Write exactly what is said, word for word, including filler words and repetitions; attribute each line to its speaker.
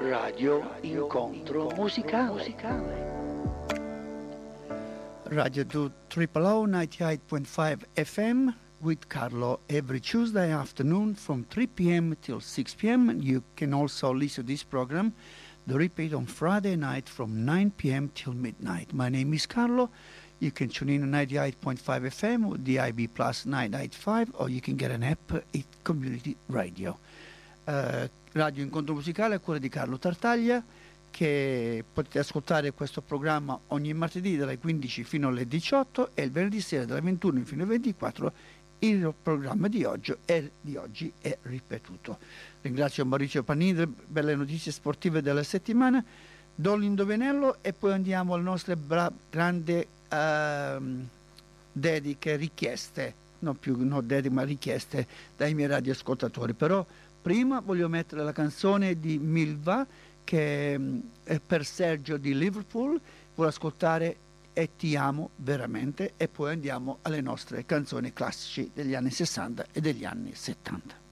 Speaker 1: Radio Incontro Musicale. Radio two Triple O ninety-eight point five F M with Carlo every Tuesday afternoon from three p.m. till six p.m. You can also listen to this program, the repeat on Friday night from nine p.m. till midnight. My name is Carlo. You can tune in on ninety-eight point five F M with D I B plus nine eighty-five, or you can get an app at Community Radio. Uh, Radio Incontro Musicale a cura di Carlo Tartaglia, che potete ascoltare questo programma ogni martedì dalle quindici fino alle diciotto e il venerdì sera dalle ventuno fino alle ventiquattro. Il programma di oggi è, di oggi è ripetuto. Ringrazio Maurizio Panini delle belle notizie sportive della settimana. Do l'indovinello e poi andiamo alle nostre bra- grandi uh, dediche, richieste, non più no, dediche ma richieste dai miei radioascoltatori. Però prima voglio mettere la canzone di Milva, che è per Sergio di Liverpool. Vuole ascoltare E ti amo veramente, e poi andiamo alle nostre canzoni classici degli anni sessanta e degli anni settanta.